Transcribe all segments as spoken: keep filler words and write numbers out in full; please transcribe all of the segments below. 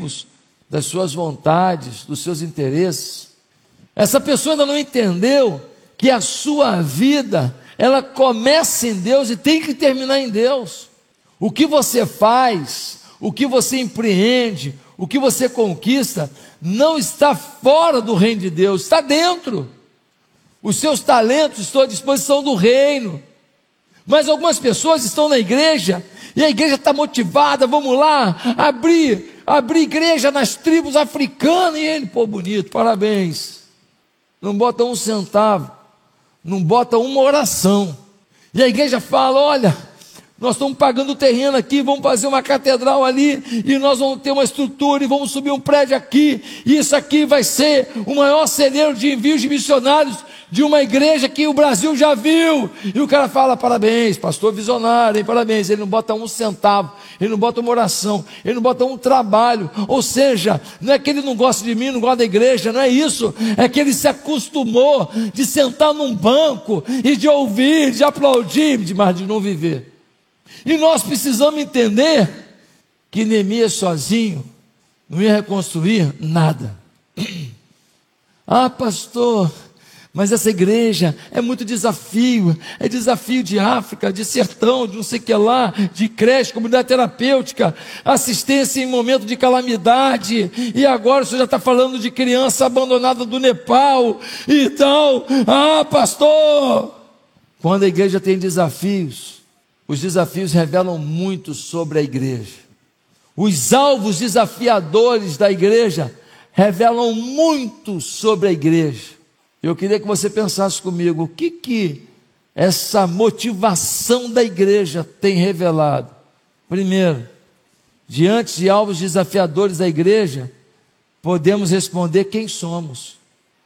motivos das suas vontades, dos seus interesses. Essa pessoa ainda não entendeu que a sua vida, ela começa em Deus e tem que terminar em Deus. O que você faz, o que você empreende, o que você conquista, não está fora do reino de Deus, está dentro. Os seus talentos estão à disposição do reino. Mas algumas pessoas estão na igreja, e a igreja está motivada, vamos lá, abrir, abrir igreja nas tribos africanas, e ele, pô, bonito, parabéns. Não bota um centavo, não bota uma oração. E a igreja fala, olha, nós estamos pagando o terreno aqui, vamos fazer uma catedral ali, e nós vamos ter uma estrutura, e vamos subir um prédio aqui, e isso aqui vai ser o maior celeiro de envios de missionários de uma igreja que o Brasil já viu. E o cara fala, parabéns, pastor visionário, hein, parabéns. Ele não bota um centavo, ele não bota uma oração, ele não bota um trabalho. Ou seja, não é que ele não gosta de mim, não gosta da igreja, não é isso. É que ele se acostumou de sentar num banco e de ouvir, de aplaudir, mas de não viver. E nós precisamos entender que Neemias sozinho não ia reconstruir nada. Ah, pastor, mas essa igreja é muito desafio, é desafio de África, de sertão, de não sei o que lá, de creche, comunidade terapêutica, assistência em momento de calamidade, e agora o senhor já está falando de criança abandonada do Nepal, e tal. Ah, pastor, quando a igreja tem desafios, os desafios revelam muito sobre a igreja. Os alvos desafiadores da igreja revelam muito sobre a igreja. Eu queria que você pensasse comigo, o que que essa motivação da igreja tem revelado? Primeiro, diante de alvos desafiadores da igreja, podemos responder quem somos.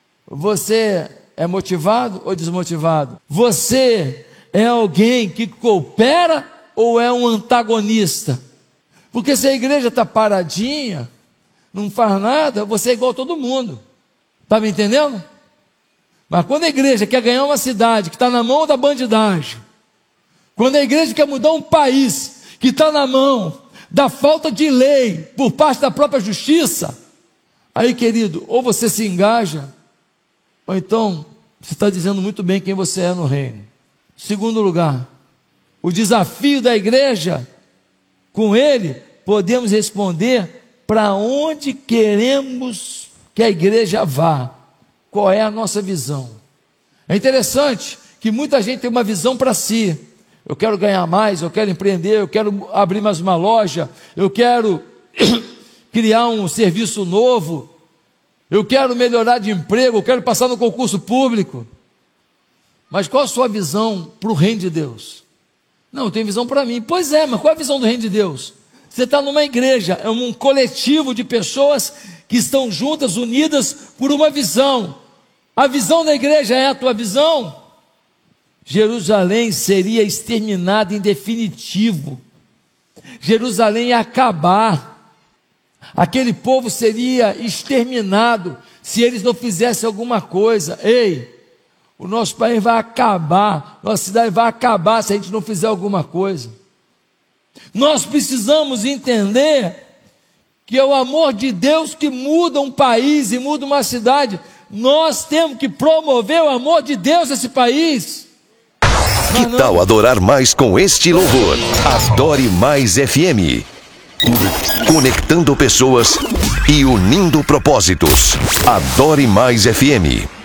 Você é motivado ou desmotivado? Você é alguém que coopera ou é um antagonista? Porque se a igreja está paradinha, não faz nada, você é igual a todo mundo. Está me entendendo? Mas quando a igreja quer ganhar uma cidade que está na mão da bandidagem, quando a igreja quer mudar um país que está na mão da falta de lei por parte da própria justiça, aí, querido, ou você se engaja, ou então você está dizendo muito bem quem você é no reino. Segundo lugar, o desafio da igreja, com ele, podemos responder para onde queremos que a igreja vá. Qual é a nossa visão? É interessante que muita gente tem uma visão para si. Eu quero ganhar mais, eu quero empreender, eu quero abrir mais uma loja, eu quero criar um serviço novo, eu quero melhorar de emprego, eu quero passar no concurso público. Mas qual a sua visão para o reino de Deus? Não, eu tenho visão para mim. Pois é, mas qual é a visão do reino de Deus? Você está numa igreja, é um coletivo de pessoas que estão juntas, unidas por uma visão. A visão da igreja é a tua visão? Jerusalém seria exterminada em definitivo. Jerusalém ia acabar. Aquele povo seria exterminado se eles não fizessem alguma coisa. Ei, o nosso país vai acabar, nossa cidade vai acabar se a gente não fizer alguma coisa. Nós precisamos entender que é o amor de Deus que muda um país e muda uma cidade. Nós temos que promover o amor de Deus nesse país. Que não... tal adorar mais com este louvor? Adore Mais F M. Conectando pessoas e unindo propósitos. Adore Mais F M.